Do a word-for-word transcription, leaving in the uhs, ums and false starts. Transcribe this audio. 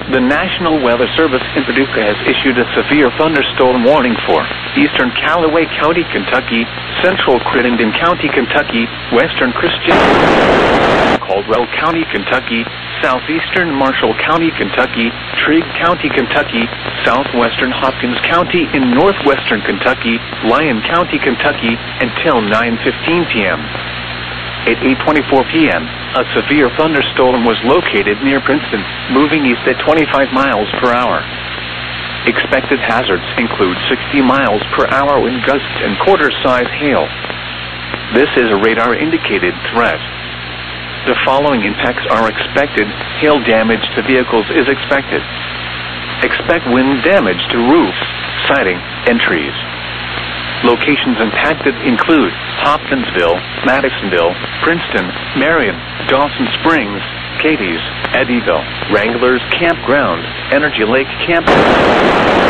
The National Weather Service in Paducah has issued a severe thunderstorm warning for eastern Callaway County, Kentucky, central Crittenden County, Kentucky, western Christian, Caldwell County, Kentucky, southeastern Marshall County, Kentucky, Trigg County, Kentucky, southwestern Hopkins County in northwestern Kentucky, Lyon County, Kentucky, until nine fifteen p m At eight twenty-four p m, a severe thunderstorm was located near Princeton, moving east at twenty-five miles per hour. Expected hazards include sixty miles per hour wind gusts and quarter-size hail. This is a radar-indicated threat. The following impacts are expected. Hail damage to vehicles is expected. Expect wind damage to roofs, siding, and trees. Locations impacted include Hopkinsville, Madisonville, Princeton, Marion, Dawson Springs, Cadiz, Eddyville, Wranglers Campground, Energy Lake Camp.